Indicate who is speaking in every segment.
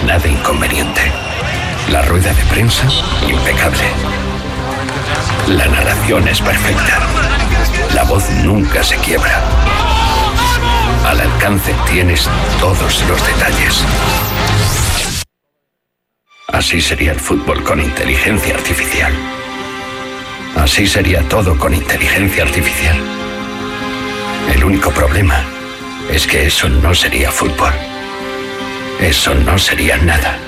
Speaker 1: nada inconveniente. La rueda de prensa, impecable. La narración es perfecta. La voz nunca se quiebra. Al alcance tienes todos los detalles. Así sería el fútbol con inteligencia artificial. Así sería todo con inteligencia artificial. El único problema es que eso no sería fútbol. Eso no sería nada.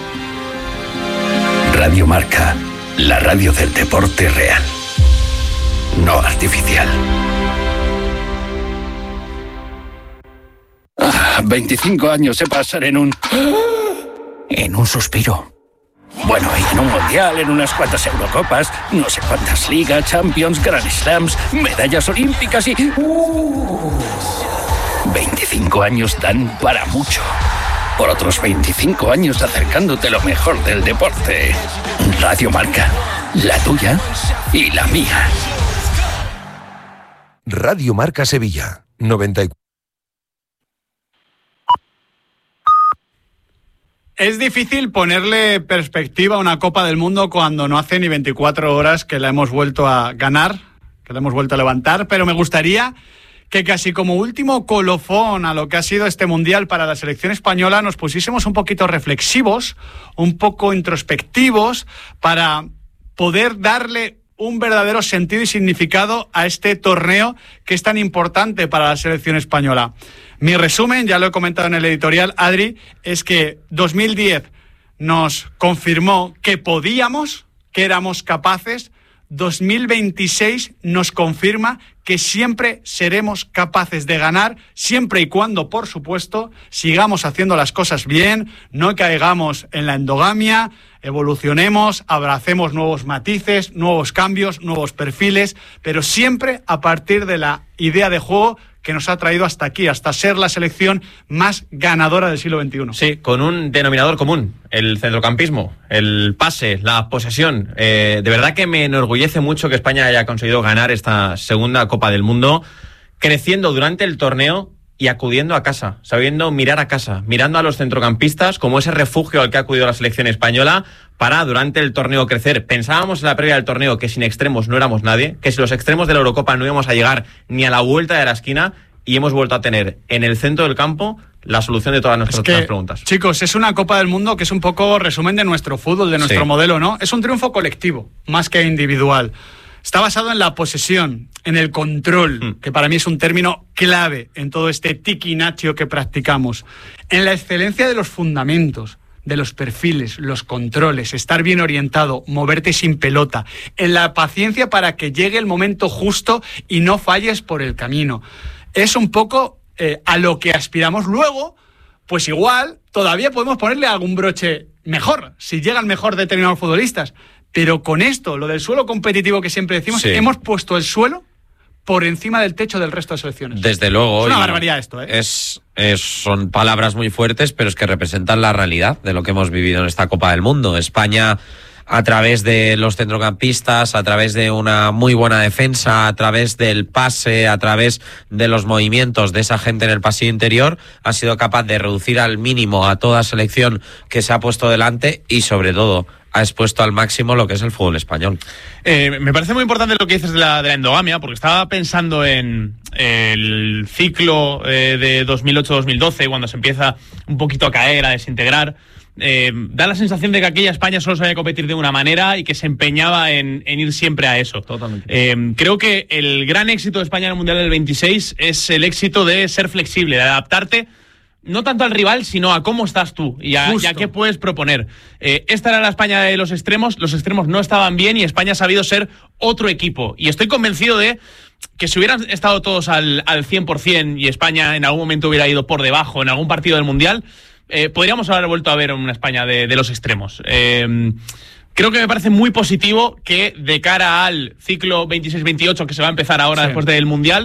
Speaker 1: Radio Marca, la radio del deporte real, no artificial. 25 años se pasan en un suspiro. Bueno, y en un mundial, en unas cuantas Eurocopas, no sé cuántas ligas, Champions, Grand Slams, medallas olímpicas y... 25 años dan para mucho. Por otros 25 años acercándote lo mejor del deporte. Radio Marca, la tuya y la mía.
Speaker 2: Radio Marca Sevilla, 94.
Speaker 3: Es difícil ponerle perspectiva a una Copa del Mundo cuando no hace ni 24 horas que la hemos vuelto a ganar, que la hemos vuelto a levantar, pero me gustaría que casi como último colofón a lo que ha sido este Mundial para la selección española nos pusiésemos un poquito reflexivos, un poco introspectivos, para poder darle un verdadero sentido y significado a este torneo que es tan importante para la selección española. Mi resumen, ya lo he comentado en el editorial, Adri, es que 2010 nos confirmó que podíamos, que éramos capaces. 2026 nos confirma que siempre seremos capaces de ganar, siempre y cuando, por supuesto, sigamos haciendo las cosas bien, no caigamos en la endogamia, evolucionemos, abracemos nuevos matices, nuevos cambios, nuevos perfiles, pero siempre a partir de la idea de juego que nos ha traído hasta aquí, hasta ser la selección más ganadora del siglo XXI.
Speaker 4: Sí, con un denominador común, el centrocampismo, el pase, la posesión. De verdad que me enorgullece mucho que España haya conseguido ganar esta segunda Copa del Mundo, creciendo durante el torneo y acudiendo a casa, sabiendo mirar a casa, mirando a los centrocampistas como ese refugio al que ha acudido la selección española para durante el torneo crecer. Pensábamos en la previa del torneo que sin extremos no éramos nadie, que sin los extremos de la Eurocopa no íbamos a llegar ni a la vuelta de la esquina, y hemos vuelto a tener en el centro del campo la solución de todas nuestras preguntas.
Speaker 3: Chicos, es una Copa del Mundo que es un poco resumen de nuestro fútbol, de nuestro modelo, ¿no? Es un triunfo colectivo, más que individual. Está basado en la posesión, en el control, que para mí es un término clave en todo este tiquinaccio que practicamos, en la excelencia de los fundamentos, de los perfiles, los controles, estar bien orientado, moverte sin pelota, en la paciencia para que llegue el momento justo y no falles por el camino. Es un poco a lo que aspiramos. Luego, pues igual, todavía podemos ponerle algún broche mejor, si llegan mejor determinados futbolistas. Pero con esto, lo del suelo competitivo que siempre decimos, hemos puesto el suelo por encima del techo del resto de selecciones.
Speaker 5: Desde luego.
Speaker 3: Es una barbaridad esto, ¿eh?
Speaker 5: Son palabras muy fuertes, pero es que representan la realidad de lo que hemos vivido en esta Copa del Mundo. España, a través de los centrocampistas, a través de una muy buena defensa, a través del pase, a través de los movimientos de esa gente en el pasillo interior, ha sido capaz de reducir al mínimo a toda selección que se ha puesto delante y, sobre todo, ha expuesto al máximo lo que es el fútbol español.
Speaker 6: Me parece muy importante lo que dices de la endogamia, porque estaba pensando en el ciclo de 2008-2012, cuando se empieza un poquito a caer, a desintegrar. Da la sensación de que aquella España solo sabía competir de una manera y que se empeñaba en ir siempre a eso.
Speaker 4: Totalmente.
Speaker 6: Creo que el gran éxito de España en el Mundial del 26 es el éxito de ser flexible, de adaptarte no tanto al rival, sino a cómo estás tú y a qué puedes proponer. Esta era la España de los extremos no estaban bien y España ha sabido ser otro equipo. Y estoy convencido de que si hubieran estado todos al 100% y España en algún momento hubiera ido por debajo en algún partido del Mundial, podríamos haber vuelto a ver una España de los extremos. Creo que me parece muy positivo que de cara al ciclo 26-28 que se va a empezar ahora después del Mundial,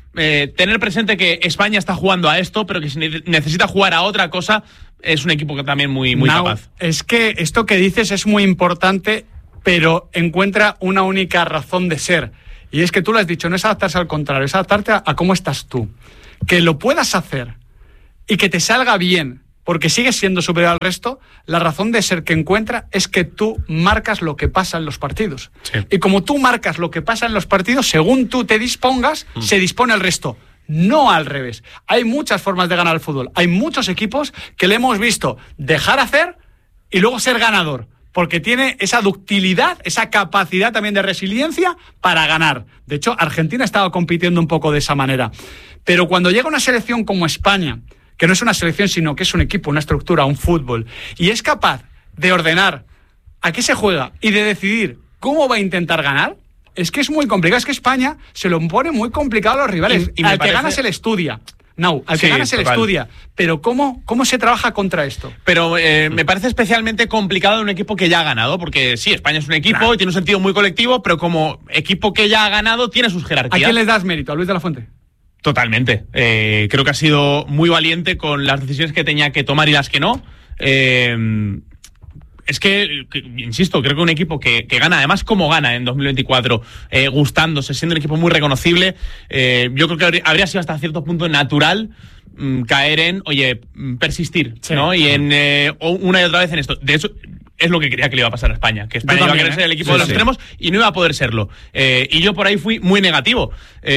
Speaker 6: tener presente que España está jugando a esto, pero que si necesita jugar a otra cosa, es un equipo que también muy capaz.
Speaker 3: Es que esto que dices es muy importante, pero encuentra una única razón de ser. Y es que tú lo has dicho, no es adaptarse al contrario, es adaptarte a cómo estás tú. Que lo puedas hacer y que te salga bien, porque sigues siendo superior al resto, la razón de ser que encuentra es que tú marcas lo que pasa en los partidos. Sí. Y como tú marcas lo que pasa en los partidos, según tú te dispongas, se dispone el resto. No al revés. Hay muchas formas de ganar al fútbol. Hay muchos equipos que le hemos visto dejar hacer y luego ser ganador, porque tiene esa ductilidad, esa capacidad también de resiliencia para ganar. De hecho, Argentina estaba compitiendo un poco de esa manera. Pero cuando llega una selección como España, que no es una selección, sino que es un equipo, una estructura, un fútbol, y es capaz de ordenar a qué se juega y de decidir cómo va a intentar ganar, es que es muy complicado. Es que España se lo pone muy complicado a los rivales. Y al que gana se le estudia. No, al que gana se le estudia. Pero ¿cómo se trabaja contra esto?
Speaker 6: Pero me parece especialmente complicado en un equipo que ya ha ganado, porque sí, España es un equipo y tiene un sentido muy colectivo, pero como equipo que ya ha ganado tiene sus jerarquías.
Speaker 3: ¿A quién les das mérito? ¿A Luis de la Fuente?
Speaker 6: Totalmente. Creo que ha sido muy valiente con las decisiones que tenía que tomar y las que no. Es que, insisto, creo que un equipo que gana, además como gana en 2024, gustándose, siendo un equipo muy reconocible, yo creo que habría sido hasta cierto punto natural caer en, persistir, sí, ¿no? Y en una y otra vez en esto. De hecho, es lo que creía que le iba a pasar a España, que España iba a querer ser el equipo de los extremos y no iba a poder serlo. Y yo por ahí fui muy negativo.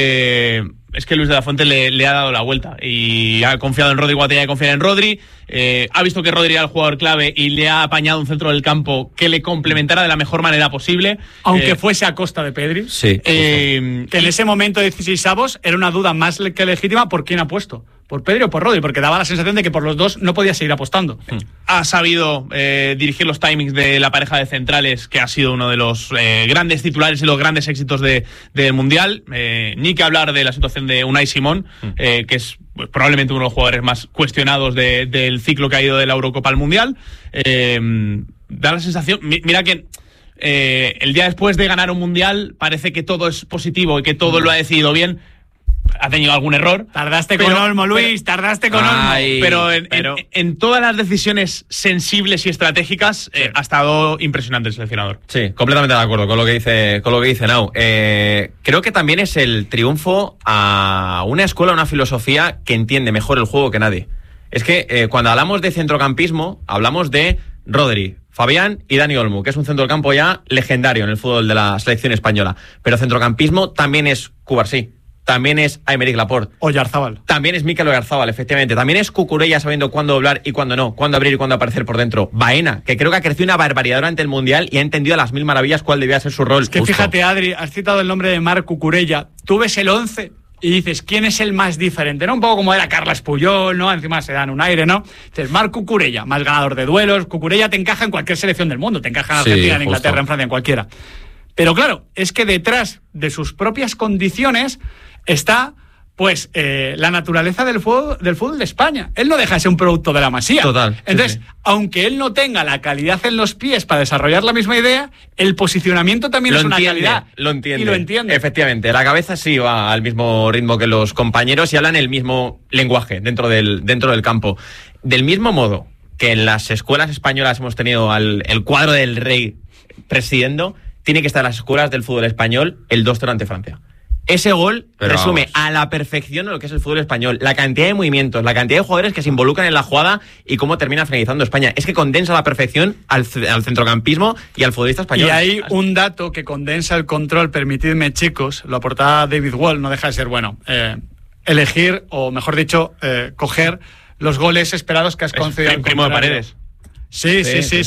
Speaker 6: Es que Luis de la Fuente le ha dado la vuelta y ha confiado en Rodri igual tenía que confiar en Rodri. Ha visto que Rodri era el jugador clave y le ha apañado un centro del campo que le complementara de la mejor manera posible.
Speaker 3: Aunque fuese a costa de Pedri.
Speaker 5: Sí.
Speaker 3: Que en ese momento de 16avos era una duda más que legítima por quién ha puesto. ¿Por Pedri o por Rodri? Porque daba la sensación de que por los dos no podía seguir apostando.
Speaker 6: Ha sabido dirigir los timings de la pareja de centrales, que ha sido uno de los grandes titulares y los grandes éxitos del Mundial. Ni que hablar de la situación de Unai Simón, que es probablemente uno de los jugadores más cuestionados del ciclo que ha ido de la Eurocopa al Mundial. Da la sensación... Mira que... el día después de ganar un Mundial parece que todo es positivo y que todo lo ha decidido bien. Ha tenido algún error.
Speaker 3: Tardaste con Olmo, Luis, tardaste con Olmo.
Speaker 6: Pero en todas las decisiones sensibles y estratégicas ha estado impresionante el seleccionador.
Speaker 4: Sí, completamente de acuerdo con lo que dice Nau. Creo que también es el triunfo a una escuela, una filosofía que entiende mejor el juego que nadie. Es que cuando hablamos de centrocampismo, hablamos de Rodri, Fabián y Dani Olmo, que es un centrocampo ya legendario en el fútbol de la selección española. Pero centrocampismo también es Cubarsí. También es Aymeric Laporte.
Speaker 3: Oyarzábal.
Speaker 4: También es Mikel Oyarzábal, efectivamente. También es Cucurella sabiendo cuándo doblar y cuándo no, cuándo abrir y cuándo aparecer por dentro. Baena, que creo que ha crecido una barbaridad durante el Mundial y ha entendido a las mil maravillas cuál debía ser su rol.
Speaker 3: Es que justo. Fíjate, Adri, has citado el nombre de Marc Cucurella. Tú ves el 11 y dices, ¿quién es el más diferente? ¿No? Un poco como era Carles Puyol, ¿no? Encima se dan un aire, ¿no? Dices, Marc Cucurella, más ganador de duelos. Cucurella te encaja en cualquier selección del mundo. Te encaja en Argentina, en Inglaterra, en Francia, en cualquiera. Pero claro, es que detrás de sus propias condiciones está... pues la naturaleza del fútbol de España. Él no deja de ser un producto de la Masía.
Speaker 4: Total.
Speaker 3: Entonces, aunque él no tenga la calidad en los pies para desarrollar la misma idea, el posicionamiento también es una calidad.
Speaker 4: Lo entiende.
Speaker 3: Y lo entiende.
Speaker 4: Efectivamente. La cabeza sí va al mismo ritmo que los compañeros y hablan el mismo lenguaje dentro del campo. Del mismo modo que en las escuelas españolas hemos tenido el cuadro del rey presidiendo, tiene que estar en las escuelas del fútbol español el 2-0 ante Francia. Ese gol resume a la perfección lo que es el fútbol español, la cantidad de movimientos, la cantidad de jugadores que se involucran en la jugada y cómo termina finalizando España. Es que condensa a la perfección al centrocampismo y al futbolista español.
Speaker 3: Y hay un dato que condensa el control, permitidme, chicos, lo aportaba David Wall, no deja de ser bueno, elegir, o mejor dicho, coger los goles esperados que has concedido.
Speaker 6: Primo de Paredes.
Speaker 3: Sí.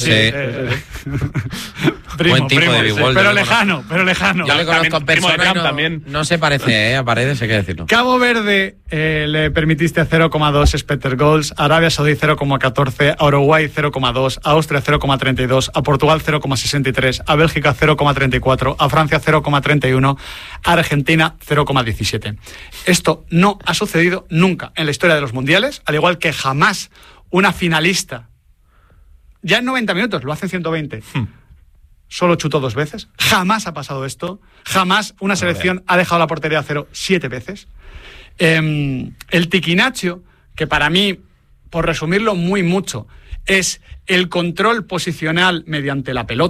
Speaker 5: Buen tipo de
Speaker 3: sí. Pero lejano.
Speaker 5: Yo le conozco en persona también. No se parece a Paredes, hay que decirlo.
Speaker 3: Cabo Verde le permitiste 0,2 expected goals, Arabia Saudí 0,14, a Uruguay 0,2, a Austria 0,32, a Portugal 0,63, a Bélgica 0,34, a Francia 0,31, a Argentina 0,17. Esto no ha sucedido nunca en la historia de los mundiales, al igual que jamás una finalista, ya en 90 minutos, lo hace en 120. Solo chutó 2 veces. Jamás ha pasado esto. Jamás una selección ha dejado la portería a 0 7 veces. El tiquinacho, que para mí, por resumirlo muy mucho, es el control posicional mediante la pelota.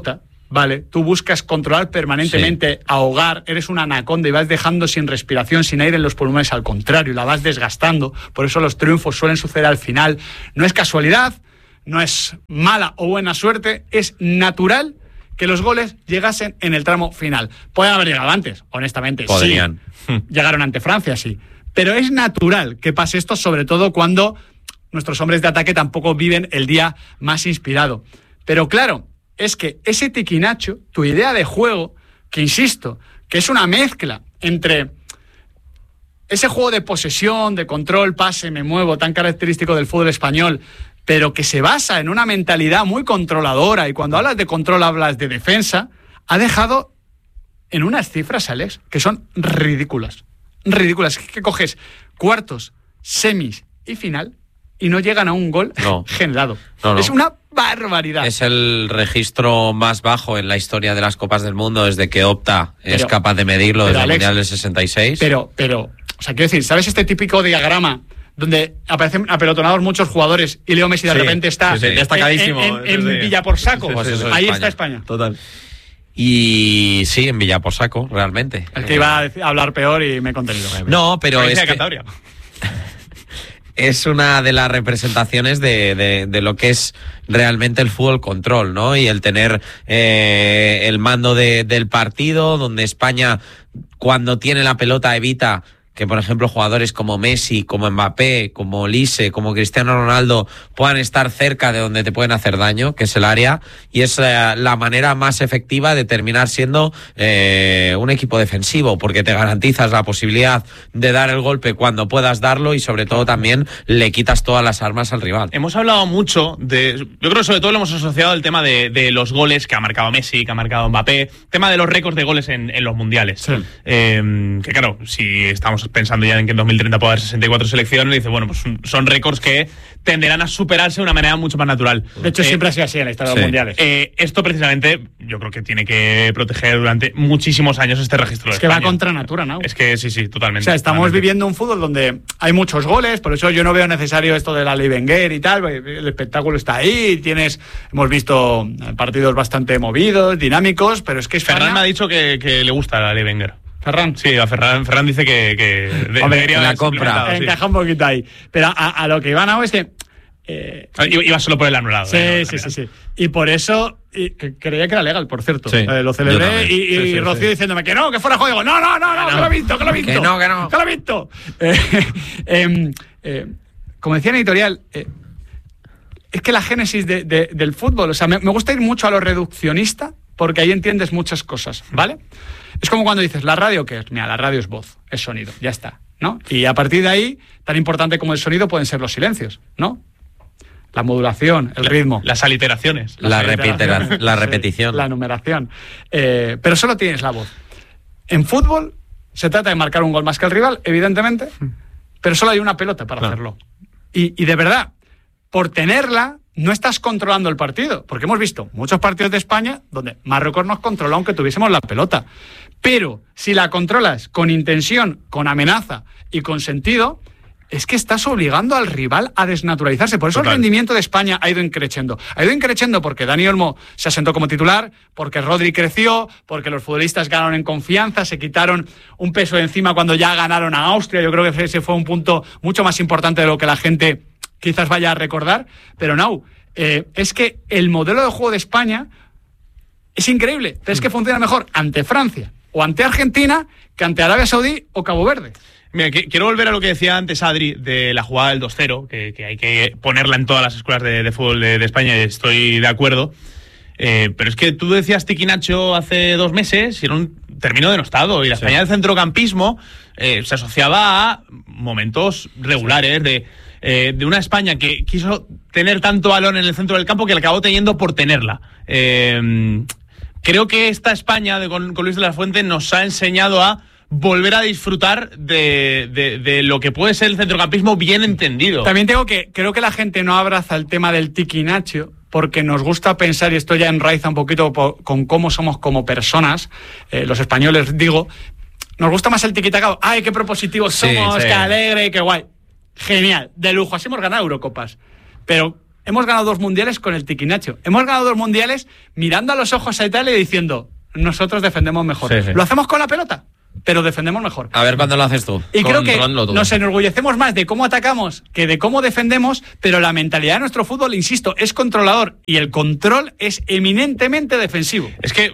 Speaker 3: Vale, tú buscas controlar permanentemente, ahogar, eres una anaconda y vas dejando sin respiración, sin aire en los pulmones, al contrario, la vas desgastando. Por eso los triunfos suelen suceder al final. No es casualidad, no es mala o buena suerte, es natural que los goles llegasen en el tramo final. Pueden haber llegado antes, honestamente.
Speaker 5: Podrían.
Speaker 3: Sí, llegaron ante Francia, sí. Pero es natural que pase esto, sobre todo cuando nuestros hombres de ataque tampoco viven el día más inspirado. Pero claro, es que ese tiquinacho, tu idea de juego, que insisto, que es una mezcla entre ese juego de posesión, de control, pase, me muevo, tan característico del fútbol español, pero que se basa en una mentalidad muy controladora, y cuando hablas de control hablas de defensa, ha dejado en unas cifras, Alex, que son ridículas. Ridículas. Es que coges cuartos, semis y final y no llegan a un gol generado. No. Es una barbaridad.
Speaker 5: Es el registro más bajo en la historia de las Copas del Mundo desde que Opta es capaz de medirlo desde el Mundial del 66.
Speaker 3: Pero, o sea, quiero decir, ¿sabes este típico diagrama donde aparecen apelotonados muchos jugadores y Leo Messi de repente está
Speaker 4: destacadísimo
Speaker 3: en Villaporsaco?
Speaker 5: Pues eso
Speaker 3: ahí
Speaker 5: España.
Speaker 3: Está España.
Speaker 4: Total.
Speaker 5: Y sí, en Villaporsaco, realmente.
Speaker 3: El que iba a hablar peor y me he contenido.
Speaker 5: No, pero es que
Speaker 6: Cantabria.
Speaker 5: es una de las representaciones de lo que es realmente el fútbol control, ¿no? Y el tener el mando del partido, donde España, cuando tiene la pelota, evita que, por ejemplo, jugadores como Messi, como Mbappé, como Olise, como Cristiano Ronaldo puedan estar cerca de donde te pueden hacer daño, que es el área, y es la manera más efectiva de terminar siendo un equipo defensivo, porque te garantizas la posibilidad de dar el golpe cuando puedas darlo y sobre todo también le quitas todas las armas al rival.
Speaker 6: Hemos hablado mucho yo creo que sobre todo lo hemos asociado al tema de los goles que ha marcado Messi, que ha marcado Mbappé, tema de los récords de goles en los mundiales.
Speaker 3: Sí.
Speaker 6: Que claro, si estamos pensando ya en que en 2030 pueda haber 64 selecciones, dice, bueno, pues son récords que tenderán a superarse de una manera mucho más natural.
Speaker 3: De hecho, siempre ha sido así en la historia de los mundiales.
Speaker 6: Esto precisamente yo creo que tiene que proteger durante muchísimos años este registro de
Speaker 3: Es que
Speaker 6: España.
Speaker 3: va contra natura, ¿no?
Speaker 6: Es que sí, totalmente.
Speaker 3: O sea, estamos viviendo un fútbol donde hay muchos goles, por eso yo no veo necesario esto de la ley Wenger y tal, el espectáculo está ahí, hemos visto partidos bastante movidos, dinámicos, pero es que España...
Speaker 6: Ferran me ha dicho que le gusta la ley Wenger.
Speaker 3: ¿Ferran?
Speaker 6: Sí, a Ferran dice que debería
Speaker 5: la compra.
Speaker 3: Encaja un poquito ahí. Pero a lo que iban a es que...
Speaker 6: Iba solo por el anulado.
Speaker 3: Sí. Y por eso que creía que era legal, por cierto.
Speaker 5: Sí,
Speaker 3: lo celebré y Rocío diciéndome que no, que fuera juego. No, que lo he visto.
Speaker 5: Que no.
Speaker 3: Que lo he visto. Como decía en editorial, es que la génesis del fútbol, o sea, me gusta ir mucho a lo reduccionista porque ahí entiendes muchas cosas, ¿vale? Es como cuando dices, ¿la radio qué es? Mira, la radio es voz, es sonido, ya está, ¿no? Y a partir de ahí, tan importante como el sonido pueden ser los silencios, ¿no? La modulación, el ritmo.
Speaker 6: Las aliteraciones.
Speaker 5: La repetición.
Speaker 3: La numeración. Pero solo tienes la voz. En fútbol se trata de marcar un gol más que el rival, evidentemente, pero solo hay una pelota para hacerlo. Y de verdad, por tenerla, no estás controlando el partido, porque hemos visto muchos partidos de España donde Marruecos nos controló aunque tuviésemos la pelota. Pero si la controlas con intención, con amenaza y con sentido, es que estás obligando al rival a desnaturalizarse. Por eso el rendimiento de España ha ido increciendo. Ha ido increciendo porque Dani Olmo se asentó como titular, porque Rodri creció, porque los futbolistas ganaron en confianza, se quitaron un peso de encima cuando ya ganaron a Austria. Yo creo que ese fue un punto mucho más importante de lo que la gente quizás vaya a recordar. Pero no, es que el modelo de juego de España es increíble, pero es que funciona mejor ante Francia o ante Argentina que ante Arabia Saudí o Cabo Verde.
Speaker 6: Mira, quiero volver a lo que decía antes Adri de la jugada del 2-0, que hay que ponerla en todas las escuelas de fútbol de España, y estoy de acuerdo. Pero es que tú decías Tiquinacho hace 2 meses y era un término denostado, y la España del centrocampismo se asociaba a momentos regulares de una España que quiso tener tanto balón en el centro del campo que la acabó teniendo por tenerla. Creo que esta España con Luis de la Fuente nos ha enseñado a volver a disfrutar de lo que puede ser el centrocampismo bien entendido.
Speaker 3: También tengo que creo que la gente no abraza el tema del tiquinacho porque nos gusta pensar, y esto ya enraiza un poquito con cómo somos como personas, los españoles, digo, nos gusta más el tiquitaca. ¡Ay, qué propositivos somos! ¡Qué alegre! ¡Qué guay! Genial, de lujo, así hemos ganado Eurocopas. Pero hemos ganado 2 mundiales con el tiquinacho. Hemos ganado 2 mundiales mirando a los ojos a Italia y diciendo, nosotros defendemos mejor.
Speaker 4: Sí, sí.
Speaker 3: Lo hacemos con la pelota, pero defendemos mejor.
Speaker 5: A ver cuándo lo haces tú.
Speaker 3: Y creo que
Speaker 4: Controlándolo todo.
Speaker 3: nos enorgullecemos más de cómo atacamos que de cómo defendemos, pero la mentalidad de nuestro fútbol, insisto, es controlador y el control es eminentemente defensivo.
Speaker 6: Es que,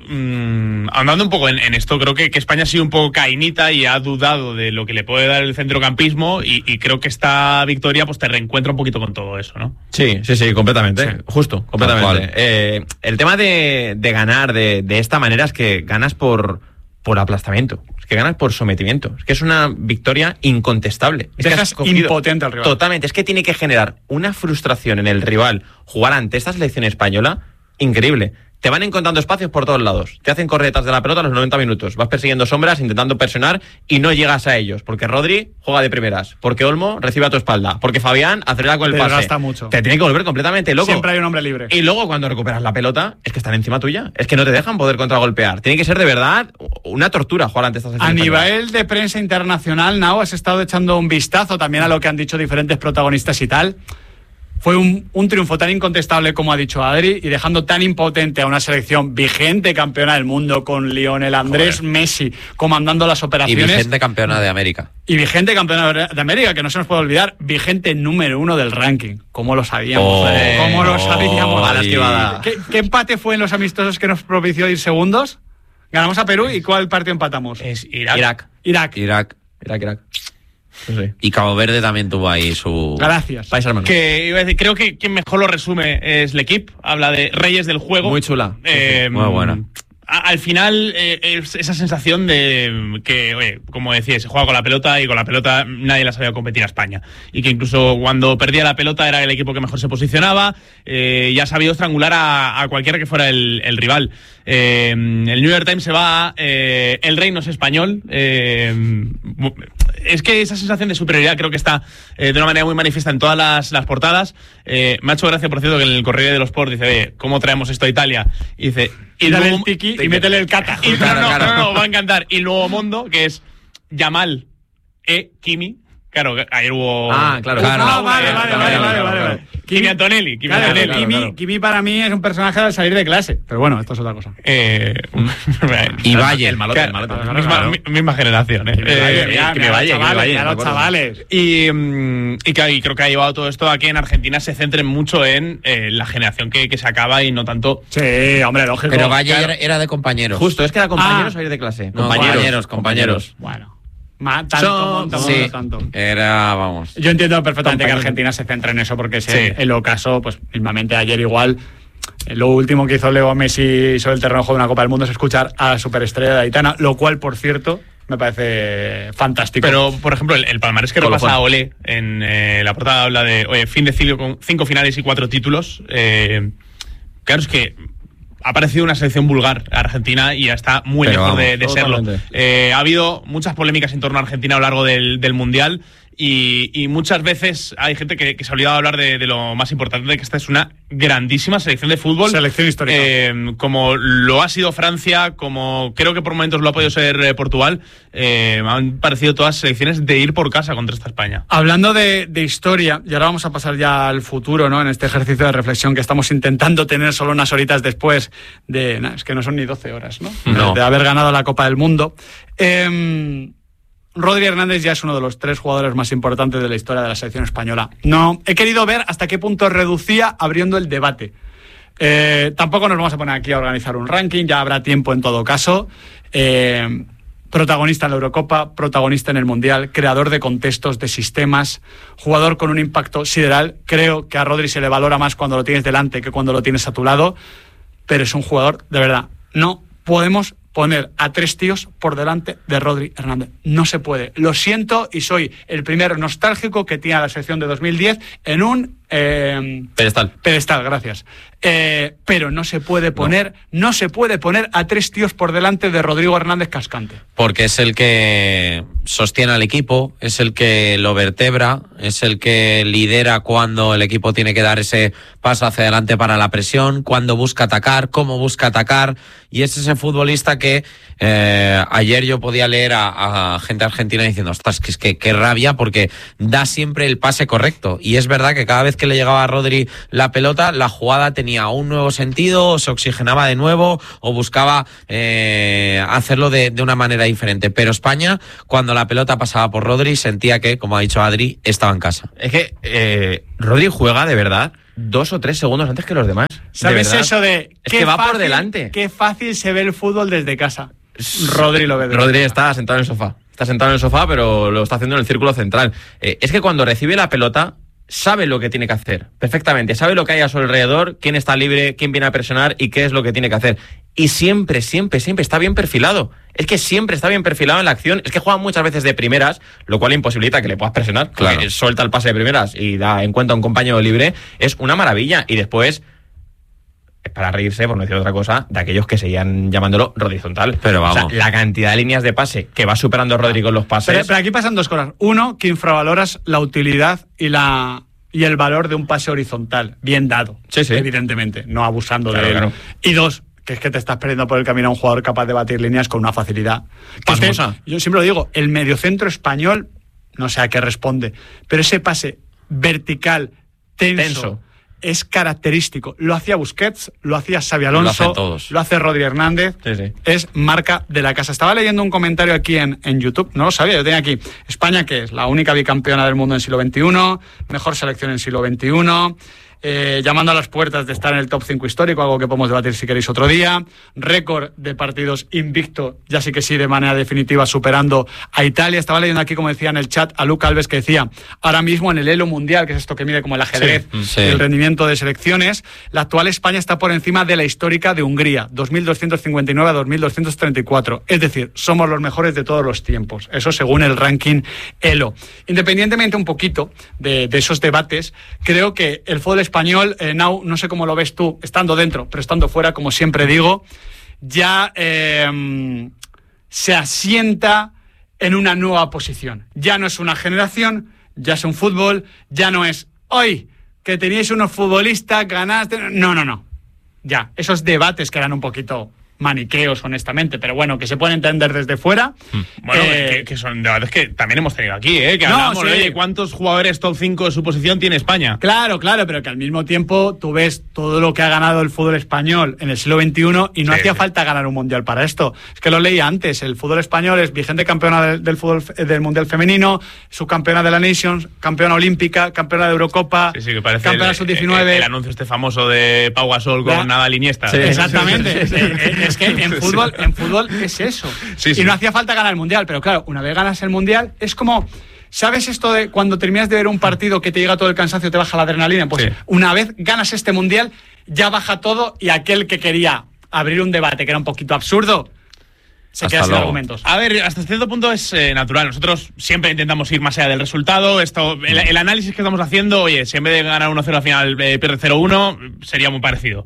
Speaker 6: andando un poco en esto, creo que España ha sido un poco cainita y ha dudado de lo que le puede dar el centrocampismo y creo que esta victoria pues te reencuentra un poquito con todo eso, ¿no?
Speaker 4: Sí, completamente.
Speaker 6: Sí.
Speaker 4: Justo, completamente. El tema de ganar de esta manera es que ganas por aplastamiento, es que ganas por sometimiento, es que es una victoria incontestable. Es
Speaker 3: Dejas
Speaker 4: que has cogido
Speaker 3: impotente al rival.
Speaker 4: Totalmente, es que tiene que generar una frustración en el rival jugar ante esta selección española increíble. Te van encontrando espacios por todos lados, te hacen correr detrás de la pelota a los 90 minutos, vas persiguiendo sombras, intentando presionar y no llegas a ellos, porque Rodri juega de primeras, porque Olmo recibe a tu espalda, porque Fabián acelera con el pase.
Speaker 3: Desgasta mucho.
Speaker 4: Te tiene que volver completamente loco.
Speaker 3: Siempre hay un hombre libre.
Speaker 4: Y luego cuando recuperas la pelota, es que están encima tuya. Es que no te dejan poder contragolpear. Tiene que ser de verdad una tortura jugar ante estas selecciones.
Speaker 3: A nivel de prensa internacional, Nao, has estado echando un vistazo también a lo que han dicho diferentes protagonistas y tal. Fue un triunfo tan incontestable como ha dicho Adri y dejando tan impotente a una selección vigente campeona del mundo con Lionel Andrés Messi comandando las
Speaker 5: Y
Speaker 3: operaciones.
Speaker 5: vigente campeona de América.
Speaker 3: Y vigente campeona de América, que no se nos puede olvidar, vigente número 1 del ranking. ¿Cómo lo sabíamos? ¿Cómo lo sabíamos?
Speaker 4: Mala esquivada.
Speaker 3: ¿Qué empate fue en los amistosos que nos propició ir segundos? Ganamos a Perú y ¿cuál partido empatamos?
Speaker 6: Es Irak.
Speaker 3: Irak.
Speaker 4: Irak. Sí.
Speaker 5: Y Cabo Verde también tuvo ahí su...
Speaker 3: Gracias.
Speaker 4: País hermano.
Speaker 6: Que iba a decir, creo que quien mejor lo resume es L'Equipe, habla de reyes del juego.
Speaker 4: Muy chula.
Speaker 5: Muy buena.
Speaker 6: Al final, esa sensación de que, oye, como decía, se juega con la pelota y con la pelota nadie la sabía competir a España. Y que incluso cuando perdía la pelota era el equipo que mejor se posicionaba y ha sabido estrangular a cualquiera que fuera el rival. El New York Times se va, el rey no es español. Es que esa sensación de superioridad creo que está de una manera muy manifiesta en todas las portadas. Me ha hecho gracia, por cierto, que en el Corriere dello Sport dice, oye, ¿cómo traemos esto a Italia? Y dice...
Speaker 3: Y dale el tiki y métele el cata.
Speaker 6: Y no, va a encantar. Y Nuevo Mundo, que es Yamal Kimi. Claro, ayer hubo...
Speaker 4: Claro.
Speaker 3: Vale.
Speaker 6: Kimi Antonelli.
Speaker 3: Kimi para mí es un personaje al salir de clase. Pero bueno, esto es otra cosa.
Speaker 5: Y Valle.
Speaker 4: El malote.
Speaker 6: Misma generación.
Speaker 3: Los chavales.
Speaker 6: Y creo que ha llevado todo esto a que en Argentina se centren mucho en la generación que se acaba y no tanto...
Speaker 3: Sí, hombre, lógico.
Speaker 5: Pero Valle era de compañeros.
Speaker 4: Justo, es que era compañeros o ir de clase.
Speaker 5: No, compañeros.
Speaker 3: Bueno. Tanto.
Speaker 5: Era, vamos.
Speaker 3: Yo entiendo perfectamente que Argentina se centre en eso porque es el ocaso, pues mismamente ayer igual. Lo último que hizo Leo Messi sobre el terreno de juego de una Copa del Mundo es escuchar a la superestrella de Aitana, lo cual, por cierto, me parece fantástico.
Speaker 6: Pero, por ejemplo, el palmarés que repasa a Olé en la portada habla de fin de ciclo con 5 finales y 4 títulos. Claro, es que ha parecido una selección vulgar Argentina y ya está muy lejos de serlo. Ha habido muchas polémicas en torno a Argentina a lo largo del Mundial y muchas veces hay gente que se ha olvidado de hablar de lo más importante, de que esta es una grandísima selección de fútbol.
Speaker 3: Selección histórica.
Speaker 6: Como lo ha sido Francia, como creo que por momentos lo ha podido ser Portugal. Me han parecido todas selecciones de ir por casa contra esta España.
Speaker 3: Hablando de historia, y ahora vamos a pasar ya al futuro, ¿no? En este ejercicio de reflexión que estamos intentando tener solo unas horitas después de... es que no son ni 12 horas, ¿no? De haber ganado la Copa del Mundo. Rodri Hernández ya es uno de los 3 jugadores más importantes de la historia de la selección española. No, he querido ver hasta qué punto reducía abriendo el debate. Tampoco nos vamos a poner aquí a organizar un ranking, ya habrá tiempo en todo caso. Protagonista en la Eurocopa, protagonista en el Mundial, creador de contextos, de sistemas, jugador con un impacto sideral. Creo que a Rodri se le valora más cuando lo tienes delante que cuando lo tienes a tu lado, pero es un jugador, de verdad, no podemos poner a 3 tíos por delante de Rodri Hernández. No se puede. Lo siento y soy el primer nostálgico que tiene a la selección de 2010 en un... pedestal, gracias. Pero no se puede poner a 3 tíos por delante de Rodrigo Hernández Cascante.
Speaker 5: Porque es el que sostiene al equipo, es el que lo vertebra, es el que lidera cuando el equipo tiene que dar ese paso hacia adelante para la presión, cuando busca atacar, cómo busca atacar, y es ese futbolista que ayer yo podía leer a gente argentina diciendo, ostras, que es que qué rabia, porque da siempre el pase correcto, y es verdad que cada vez que le llegaba a Rodri la pelota, la jugada tenía un nuevo sentido, o se oxigenaba de nuevo, o buscaba hacerlo de una manera diferente. Pero España, cuando la pelota pasaba por Rodri, sentía que, como ha dicho Adri, estaba en casa.
Speaker 4: Es que Rodri juega de verdad 2 o 3 segundos antes que los demás.
Speaker 3: ¿Sabes eso de
Speaker 4: es que va por delante?
Speaker 3: Qué fácil se ve el fútbol desde casa. Rodri lo ve desde
Speaker 4: Rodri
Speaker 3: casa.
Speaker 4: está sentado en el sofá. Está sentado en el sofá, pero lo está haciendo en el círculo central. Es que cuando recibe la pelota, sabe lo que tiene que hacer perfectamente. Sabe lo que hay a su alrededor, quién está libre, quién viene a presionar y qué es lo que tiene que hacer. Y siempre está bien perfilado. Es que siempre está bien perfilado en la acción. Es que juega muchas veces de primeras, lo cual imposibilita que le puedas presionar.
Speaker 5: Claro.
Speaker 4: Suelta el pase de primeras y da en cuenta a un compañero libre. Es una maravilla. Y después, es para reírse, por no decir otra cosa, de aquellos que seguían llamándolo horizontal.
Speaker 5: Pero vamos.
Speaker 4: O sea, la cantidad de líneas de pase que va superando Rodri con los pases.
Speaker 3: Pero aquí pasan 2 cosas. Uno, que infravaloras la utilidad y el valor de un pase horizontal, bien dado.
Speaker 4: Sí.
Speaker 3: Evidentemente, no abusando de él.
Speaker 4: Claro.
Speaker 3: Y 2, que es que te estás perdiendo por el camino a un jugador capaz de batir líneas con una facilidad. Yo siempre lo digo, el mediocentro español, no sé a qué responde, pero ese pase vertical, tenso. Es característico. Lo hacía Busquets, lo hacía Xabi Alonso, lo hace Rodri Hernández.
Speaker 4: Sí.
Speaker 3: Es marca de la casa. Estaba leyendo un comentario aquí en YouTube, no lo sabía, yo tenía aquí. España, que es la única bicampeona del mundo en siglo XXI, mejor selección en siglo XXI, llamando a las puertas de estar en el top 5 histórico, algo que podemos debatir si queréis otro día. Récord de partidos invicto, ya sí que sí, de manera definitiva, superando a Italia. Estaba leyendo aquí, como decía en el chat, a Luca Alves, que decía, ahora mismo en el Elo Mundial, que es esto que mide como el ajedrez, el rendimiento de selecciones, la actual España está por encima de la histórica de Hungría, 2.259 a 2.234. Es decir, somos los mejores de todos los tiempos. Eso según el ranking Elo. Independientemente un poquito de esos debates, creo que el fútbol español, Nau, no sé cómo lo ves tú, estando dentro, pero estando fuera, como siempre digo, ya se asienta en una nueva posición. Ya no es una generación, ya es un fútbol, ya no es hoy que teníais unos futbolistas, ganaste. No. Ya, esos debates que eran un poquito maniqueos, honestamente, pero bueno, que se pueden entender desde fuera.
Speaker 6: Bueno, que son debates que también hemos tenido aquí, que hablamos de cuántos jugadores top 5 de su posición tiene España.
Speaker 3: Claro, pero que al mismo tiempo tú ves todo lo que ha ganado el fútbol español en el siglo XXI y no hacía falta ganar un mundial para esto. Es que lo leía antes, el fútbol español es vigente campeona del fútbol del mundial femenino, subcampeona de la Nations, campeona olímpica, campeona de Eurocopa,
Speaker 6: que parece
Speaker 3: campeona sub-19.
Speaker 6: El anuncio este famoso de Pau Gasol con Nadal Iniesta.
Speaker 3: Sí, exactamente. Es que en fútbol es eso. Y no hacía falta ganar el mundial, pero claro, una vez ganas el mundial, es como, ¿sabes esto de cuando terminas de ver un partido que te llega todo el cansancio, te baja la adrenalina? Pues una vez ganas este mundial, ya baja todo y aquel que quería abrir un debate que era un poquito absurdo, se queda sin argumentos.
Speaker 6: A ver, hasta cierto punto es natural. Nosotros siempre intentamos ir más allá del resultado. El análisis que estamos haciendo, oye, si en vez de ganar 1-0 al final pierde 0-1, sería muy parecido.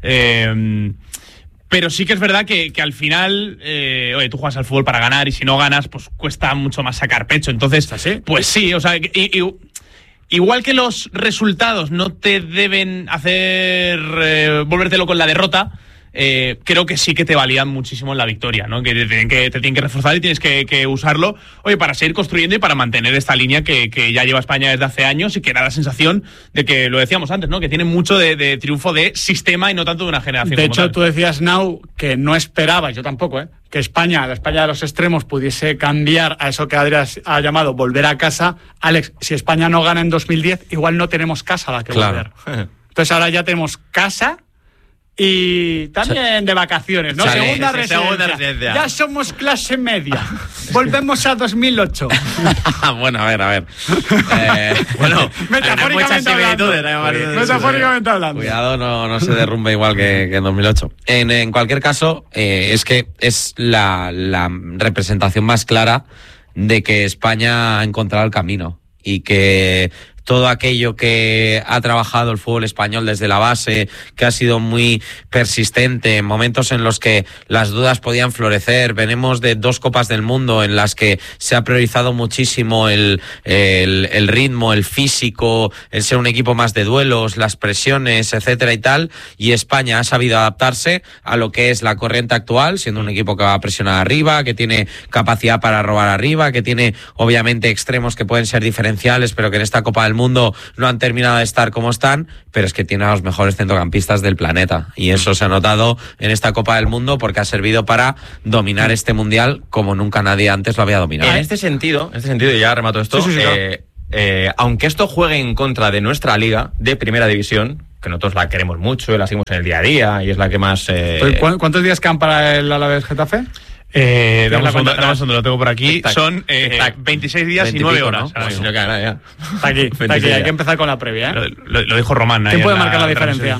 Speaker 6: Pero sí que es verdad que al final, oye, tú juegas al fútbol para ganar y si no ganas, pues cuesta mucho más sacar pecho. Entonces, pues sí, o sea, igual que los resultados no te deben hacer volvértelo con la derrota, creo que sí que te valían muchísimo en la victoria, ¿no? Que te tienen que reforzar y tienes que usarlo, oye, para seguir construyendo y para mantener esta línea que ya lleva España desde hace años y que da la sensación de que, lo decíamos antes, ¿no? Que tiene mucho de triunfo de sistema y no tanto de una generación.
Speaker 3: De hecho, tú decías, Nau, que no esperabas, yo tampoco, que la España de los extremos pudiese cambiar a eso que Adrián ha llamado volver a casa. Alex, si España no gana en 2010, igual no tenemos casa a la que volver. Entonces ahora ya tenemos casa y también de vacaciones, ¿no? Segunda residencia. Ya somos clase media. Volvemos a 2008.
Speaker 5: Bueno, a ver.
Speaker 4: Bueno,
Speaker 3: metafóricamente hablando.
Speaker 5: Cuidado, no se derrumbe igual que en 2008. En cualquier caso, es que es la representación más clara de que España ha encontrado el camino y que todo aquello que ha trabajado el fútbol español desde la base, que ha sido muy persistente, en momentos en los que las dudas podían florecer. Venimos de 2 Copas del Mundo en las que se ha priorizado muchísimo el ritmo, el físico, el ser un equipo más de duelos, las presiones, etcétera y tal, y España ha sabido adaptarse a lo que es la corriente actual, siendo un equipo que va a presionar arriba, que tiene capacidad para robar arriba, que tiene obviamente extremos que pueden ser diferenciales, pero que en esta Copa del del mundo no han terminado de estar como están, pero es que tiene a los mejores centrocampistas del planeta. Y eso se ha notado en esta Copa del Mundo porque ha servido para dominar este Mundial como nunca nadie antes lo había dominado.
Speaker 4: En este sentido, y ya remato esto,
Speaker 3: Sí,
Speaker 4: aunque esto juegue en contra de nuestra liga de primera división, que nosotros la queremos mucho y la seguimos en el día a día y es la que más...
Speaker 3: ¿Cuántos días quedan para el Alavés Getafe?
Speaker 6: Dame un segundo, lo tengo por aquí. Son 26 días y 9 horas.
Speaker 4: ¿No?
Speaker 6: Ahora
Speaker 4: Si no queda nada ya.
Speaker 3: Está aquí, hay que empezar con la previa, ¿eh?
Speaker 6: Lo dijo Román.
Speaker 3: ¿Quién puede marcar la diferencia?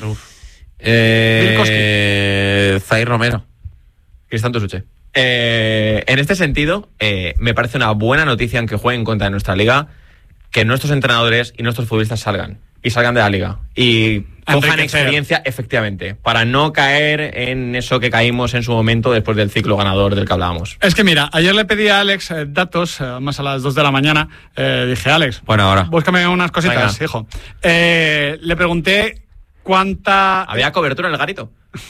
Speaker 5: Zaire Romero.
Speaker 4: Cristian Tosuche. En este sentido, me parece una buena noticia, aunque jueguen en contra de nuestra liga, que nuestros entrenadores y nuestros futbolistas salgan de la liga y cojan experiencia, efectivamente, para no caer en eso que caímos en su momento después del ciclo ganador del que hablábamos.
Speaker 3: Es que mira, ayer le pedí a Alex datos, más a las 2 de la mañana, dije, Alex,
Speaker 5: bueno, ahora
Speaker 3: búscame unas cositas, hijo. Le pregunté cuánta...
Speaker 4: ¿Había cobertura en el garito?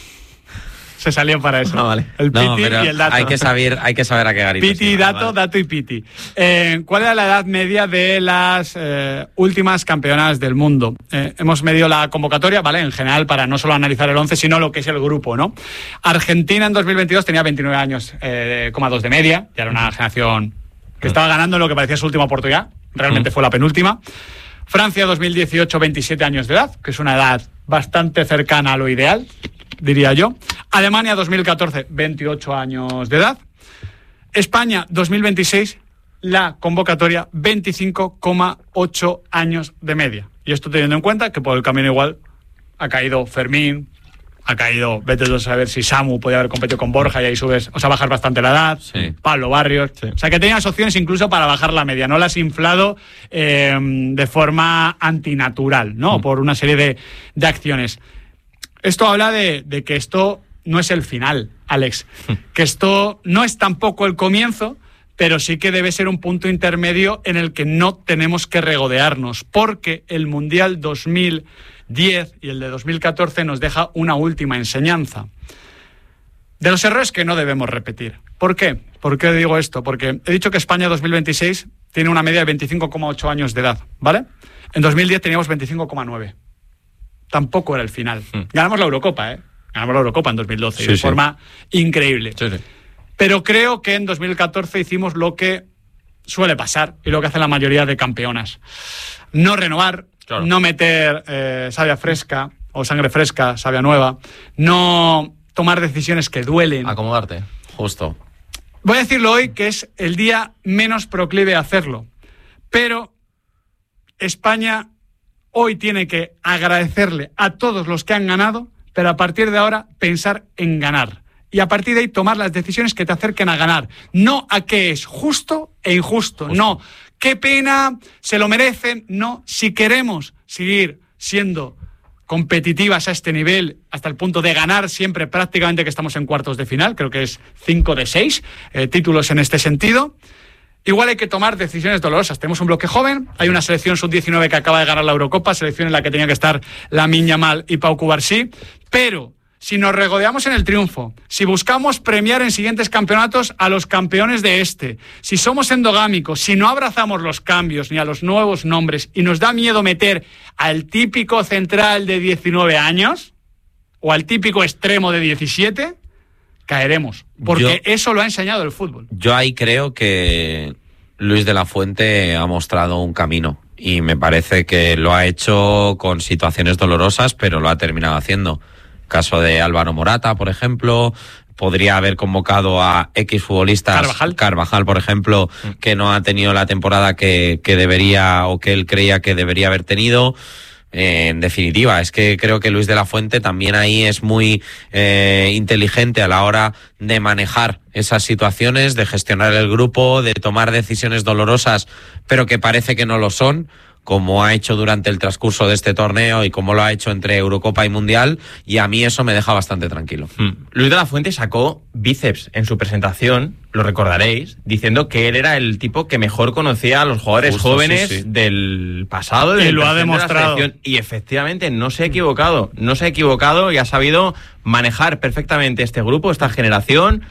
Speaker 3: Se salió para eso.
Speaker 4: No, vale.
Speaker 3: El piti y el dato.
Speaker 5: Hay que saber a qué garito.
Speaker 3: Piti y dato, vale. Dato y piti. ¿Cuál era la edad media de las últimas campeonas del mundo? Hemos medido la convocatoria, ¿vale? En general, para no solo analizar el 11, sino lo que es el grupo, ¿no? Argentina en 2022 tenía 29 años, 2 de media. Ya era una generación que estaba ganando en lo que parecía su última oportunidad. Realmente fue la penúltima. Francia 2018, 27 años de edad, que es una edad bastante cercana a lo ideal, diría yo. Alemania 2014, 28 años de edad. España 2026, la convocatoria 25,8 años de media. Y esto teniendo en cuenta que por el camino igual ha caído Fermín, ha caído, vete a saber si Samu podía haber competido con Borja y ahí subes, o sea, bajar bastante la edad, sí. Pablo Barrios, sí. O sea, que tenías opciones incluso para bajar la media, no la has inflado de forma antinatural, ¿no? Por una serie de acciones. Esto habla de que esto no es el final, Alex, que esto no es tampoco el comienzo, pero sí que debe ser un punto intermedio en el que no tenemos que regodearnos, porque el Mundial 2010 y el de 2014 nos deja una última enseñanza. De los errores que no debemos repetir. ¿Por qué? ¿Por qué digo esto? Porque he dicho que España 2026 tiene una media de 25,8 años de edad, ¿vale? En 2010 teníamos 25,9. Tampoco era el final. Ganamos la Eurocopa, ¿eh? Ganamos la Eurocopa en 2012 y de forma increíble. Sí. Pero creo que en 2014 hicimos lo que suele pasar y lo que hace la mayoría de campeonas. No renovar, claro. No meter savia fresca o sangre fresca, savia nueva, no tomar decisiones que duelen.
Speaker 4: Acomodarte, justo.
Speaker 3: Voy a decirlo hoy, que es el día menos proclive a hacerlo. Pero España hoy tiene que agradecerle a todos los que han ganado, pero a partir de ahora pensar en ganar. Y a partir de ahí tomar las decisiones que te acerquen a ganar. No a qué es justo e injusto. No, qué pena, se lo merecen. No, si queremos seguir siendo competitivas a este nivel hasta el punto de ganar siempre prácticamente, que estamos en cuartos de final, creo que es 5 de 6 títulos en este sentido. Igual hay que tomar decisiones dolorosas. Tenemos un bloque joven, hay una selección sub-19 que acaba de ganar la Eurocopa, selección en la que tenía que estar Lamine Yamal y Pau Cubarsí, pero si nos regodeamos en el triunfo, si buscamos premiar en siguientes campeonatos a los campeones de este, si somos endogámicos, si no abrazamos los cambios ni a los nuevos nombres y nos da miedo meter al típico central de 19 o al típico extremo de 17... caeremos, porque eso lo ha enseñado el fútbol.
Speaker 5: Yo ahí creo que Luis de la Fuente ha mostrado un camino y me parece que lo ha hecho con situaciones dolorosas, pero lo ha terminado haciendo. Caso de Álvaro Morata, por ejemplo, podría haber convocado a X futbolistas, Carvajal, por ejemplo, que no ha tenido la temporada que debería o que él creía que debería haber tenido. En definitiva, es que creo que Luis de la Fuente también ahí es muy inteligente a la hora de manejar esas situaciones, de gestionar el grupo, de tomar decisiones dolorosas, pero que parece que no lo son, como ha hecho durante el transcurso de este torneo y como lo ha hecho entre Eurocopa y Mundial, y a mí eso me deja bastante tranquilo.
Speaker 4: Luis de la Fuente sacó bíceps en su presentación, lo recordaréis, diciendo que él era el tipo que mejor conocía a los jugadores jóvenes del pasado.
Speaker 3: Y lo ha demostrado.
Speaker 4: Y efectivamente no se ha equivocado y ha sabido manejar perfectamente este grupo, esta generación,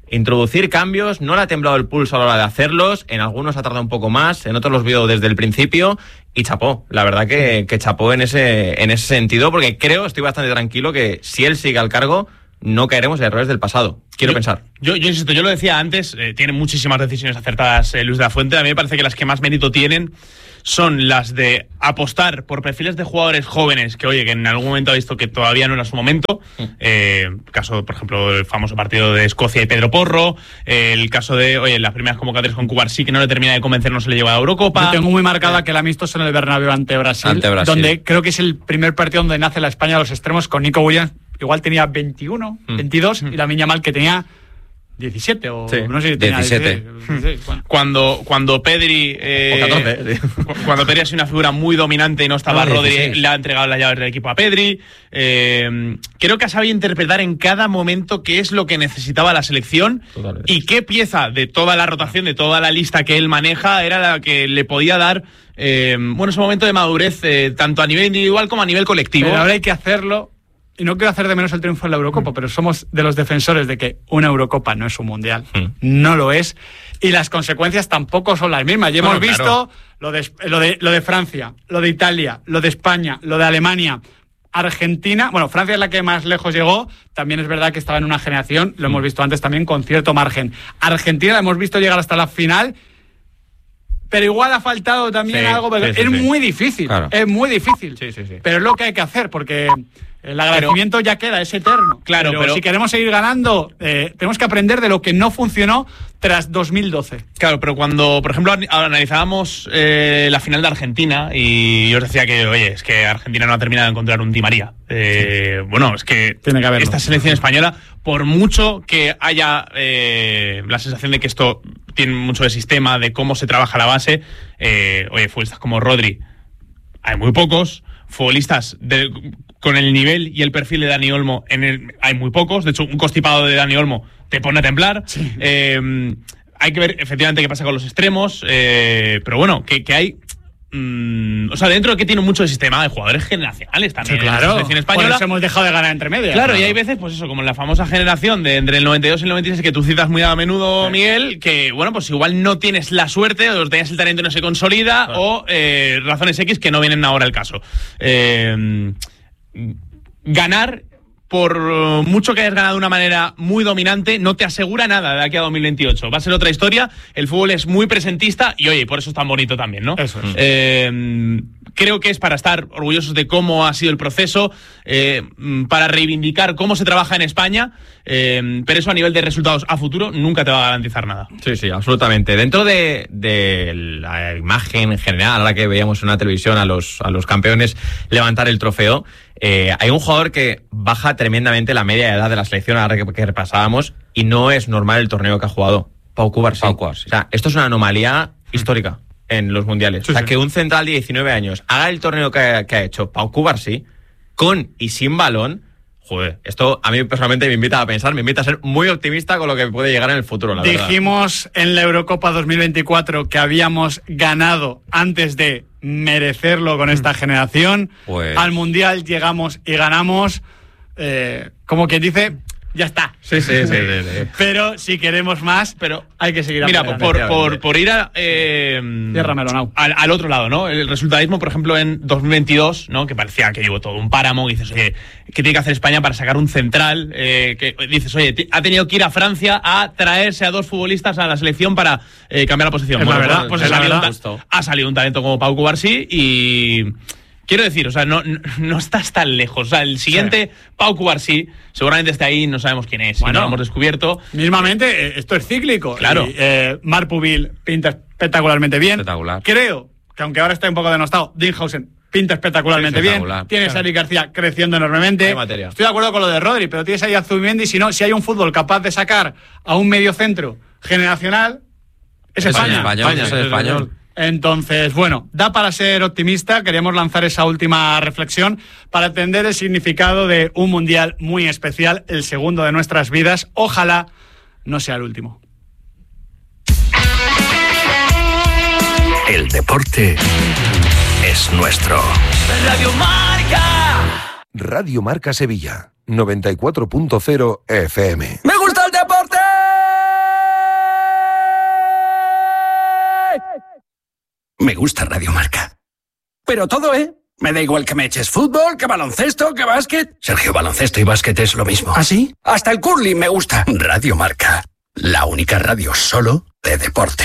Speaker 4: introducir cambios, no le ha temblado el pulso a la hora de hacerlos, en algunos ha tardado un poco más, en otros los veo desde el principio y chapó, la verdad que chapó en ese sentido, porque estoy bastante tranquilo que si él sigue al cargo no caeremos en errores del pasado. Quiero pensar.
Speaker 6: Yo insisto, yo lo decía antes, tiene muchísimas decisiones acertadas Luis de la Fuente. A mí me parece que las que más mérito tienen son las de apostar por perfiles de jugadores jóvenes que, oye, que en algún momento ha visto que todavía no era su momento. Caso, por ejemplo, el famoso partido de Escocia y Pedro Porro. El caso de, oye, las primeras convocatorias con Cubarsí, que no le termina de convencer, no se le lleva a la Eurocopa.
Speaker 3: Yo tengo muy marcada que el amistoso en el Bernabéu ante Brasil, donde creo que es el primer partido donde nace la España de los extremos, con Nico Williams. Igual tenía 21, 22, y Lamine Yamal que tenía 17 o no sé si tenía
Speaker 5: 17.
Speaker 3: 16, bueno.
Speaker 6: Cuando Pedri
Speaker 4: o 14,
Speaker 6: cuando Pedri ha sido una figura muy dominante y no estaba Rodri, le ha entregado las llaves del equipo a Pedri. Creo que ha sabido interpretar en cada momento qué es lo que necesitaba la selección. Totalmente. Y qué pieza de toda la rotación, de toda la lista que él maneja, era la que le podía dar ese momento de madurez, tanto a nivel individual como a nivel colectivo.
Speaker 3: Pero ahora hay que hacerlo. Y no quiero hacer de menos el triunfo en la Eurocopa, pero somos de los defensores de que una Eurocopa no es un mundial. No lo es. Y las consecuencias tampoco son las mismas. Ya hemos visto lo de Francia, lo de Italia, lo de España, lo de Alemania, Argentina. Bueno, Francia es la que más lejos llegó. También es verdad que estaba en una generación, lo hemos visto antes también, con cierto margen. Argentina la hemos visto llegar hasta la final, pero igual ha faltado también algo. Es muy difícil. Claro. Es muy difícil. Sí. Pero es lo que hay que hacer, porque el agradecimiento ya queda, es eterno.
Speaker 6: Claro,
Speaker 3: pero si queremos seguir ganando, tenemos que aprender de lo que no funcionó tras 2012.
Speaker 6: Claro, pero cuando, por ejemplo, analizábamos la final de Argentina, y yo os decía que, oye, es que Argentina no ha terminado de encontrar un Di María. Bueno, es que esta selección española, por mucho que haya la sensación de que esto tiene mucho de sistema, de cómo se trabaja la base, oye, futbolistas como Rodri, hay muy pocos. Futbolistas con el nivel y el perfil de Dani Olmo hay muy pocos. De hecho, un constipado de Dani Olmo te pone a temblar. Sí. Hay que ver efectivamente qué pasa con los extremos, pero bueno, que hay o sea, dentro de que tiene mucho de sistema de jugadores generacionales también.
Speaker 3: Sí, claro.
Speaker 6: En la selección española.
Speaker 3: Por eso hemos dejado de ganar entre medias.
Speaker 6: Claro, y hay veces, pues eso, como en la famosa generación de entre el 92 y el 96 que tú citas muy a menudo, Miguel, que bueno, pues igual no tienes la suerte, o tenías el talento y no se consolida, claro, o razones X que no vienen ahora al caso. Ganar, por mucho que hayas ganado de una manera muy dominante, no te asegura nada de aquí a 2028. Va a ser otra historia. El fútbol es muy presentista y, oye, por eso es tan bonito también, ¿no?
Speaker 3: Eso es.
Speaker 6: Creo que es para estar orgullosos de cómo ha sido el proceso, para reivindicar cómo se trabaja en España, pero eso a nivel de resultados a futuro nunca te va a garantizar nada.
Speaker 4: Sí, absolutamente. Dentro de la imagen general, ahora que veíamos en una televisión a los campeones levantar el trofeo, hay un jugador que baja tremendamente la media de edad de la selección, ahora que repasábamos, y no es normal el torneo que ha jugado. Pau Cubarsí. O sea, esto es una anomalía histórica en los mundiales. Sí, o sea, que un central de 19 años haga el torneo que ha hecho Pau Cubarsí, con y sin balón. Joder, esto a mí personalmente me invita a pensar, me invita a ser muy optimista con lo que puede llegar en el futuro, la verdad.
Speaker 3: Dijimos en la Eurocopa 2024 que habíamos ganado antes de merecerlo con esta generación. Pues al Mundial llegamos y ganamos. Como quien dice, ya está.
Speaker 4: Sí.
Speaker 3: Pero si queremos más, hay que seguir
Speaker 6: adelante. Mira, por ir al otro lado, ¿no? El resultadismo, por ejemplo, en 2022, ¿no? Que parecía que llevó todo un páramo, y dices, oye, ¿qué tiene que hacer España para sacar un central? Que dices, oye, ha tenido que ir a Francia a traerse a 2 futbolistas a la selección para cambiar la posición.
Speaker 3: Bueno, la verdad,
Speaker 6: pues
Speaker 3: pues
Speaker 6: ha salido un talento como Pau Cubarsí y... Quiero decir, o sea, no estás tan lejos. O sea, el siguiente, sí, Pau Cubarsí, seguramente esté ahí, no sabemos quién es,
Speaker 3: bueno,
Speaker 6: no lo hemos descubierto.
Speaker 3: Mismamente, esto es cíclico.
Speaker 6: Claro.
Speaker 3: Y, Marc Pubil pinta espectacularmente bien.
Speaker 5: Espectacular.
Speaker 3: Creo que, aunque ahora está un poco denostado, Dinhausen pinta espectacularmente bien. Tienes a Eric García creciendo enormemente. Estoy de acuerdo con lo de Rodri, pero tienes ahí a Zubimendi. Si hay un fútbol capaz de sacar a un mediocentro generacional, es España.
Speaker 5: Es español.
Speaker 3: Entonces, bueno, da para ser optimista. Queríamos lanzar esa última reflexión para entender el significado de un mundial muy especial, el segundo de nuestras vidas. Ojalá no sea el último.
Speaker 1: El deporte es nuestro.
Speaker 2: Radio Marca. Radio Marca Sevilla, 94.0 FM.
Speaker 7: ¡Me gusta el deporte!
Speaker 1: Me gusta Radio Marca. Pero todo, me da igual que me eches fútbol, que baloncesto, que básquet. Sergio, baloncesto y básquet es lo mismo. ¿Ah, sí? Hasta el curling me gusta. Radio Marca. La única radio solo de deporte.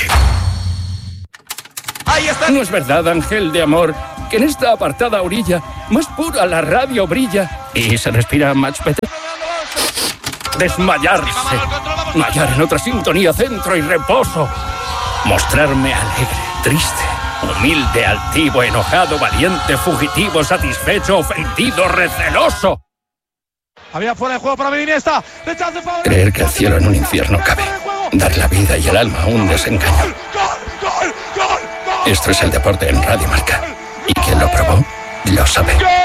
Speaker 7: Ahí está.
Speaker 8: No es verdad, ángel de amor, que en esta apartada orilla más pura la radio brilla y se respira much better. Desmayarse. No hallar en otra sintonía centro y reposo. Mostrarme alegre, triste, humilde, altivo, enojado, valiente, fugitivo, satisfecho, ofendido, receloso.
Speaker 7: Había fuera de juego para Iniesta.
Speaker 1: Creer que el cielo en un infierno cabe. Dar la vida y el alma a un desengaño. Esto es el deporte en Radio Marca. Y quien lo probó, lo sabe.